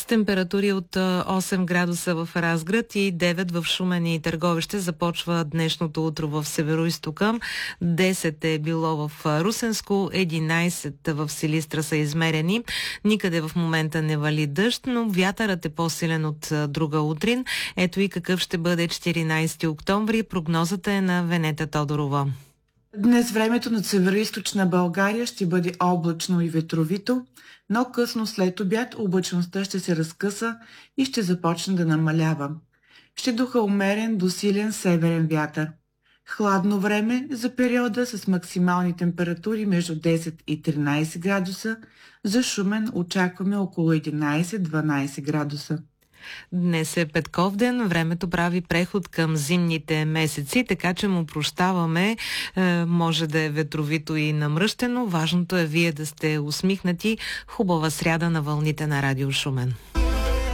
температури от 8 градуса в Разград и 9 в Шумен и Търговище започва днешното утро в Североизтока. 10 е било в Русенско, 11 в Силистра са измерени. Никъде в момента не вали дъжд, но вятърът е по-силен от друга утрин. Ето и какъв ще бъде 14 октомври. Прогнозата е на Венета Тодорова. Днес времето над североизточна България ще бъде облачно и ветровито, но късно след обяд облачността ще се разкъса и ще започне да намалява. Ще духа умерен до силен северен вятър. Хладно време за периода с максимални температури между 10 и 13 градуса. За Шумен очакваме около 11-12 градуса. Днес е Петков ден, времето прави преход към зимните месеци, така че му прощаваме. Може да е ветровито и намръщено. Важното е вие да сте усмихнати. Хубава сряда на вълните на Радио Шумен.